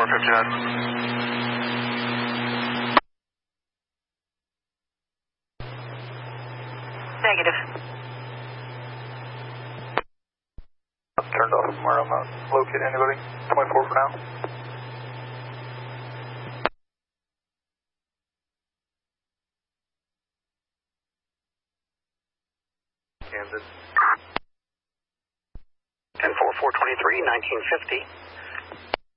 459. Negative. Turned off from where I'm not locating anybody. 24 for now. Kansas. 10-4, 423, 1950.